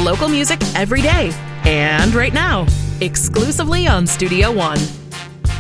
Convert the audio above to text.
local music every day and right now, exclusively on Studio One.